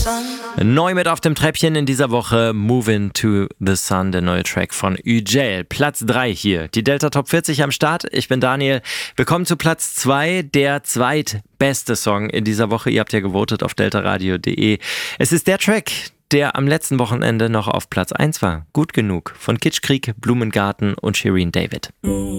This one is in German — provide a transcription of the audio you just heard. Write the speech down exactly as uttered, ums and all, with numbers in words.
Neu mit auf dem Treppchen in dieser Woche Moving to the Sun, der neue Track von Üjel. Platz drei hier, die Delta Top vierzig am Start. Ich bin Daniel. Willkommen zu Platz zwei, der zweitbeste Song in dieser Woche. Ihr habt ja gewotet auf deltaradio punkt de. Es ist der Track, der am letzten Wochenende noch auf Platz eins war. Gut genug von Kitschkrieg, Blumengarten und Shirin David.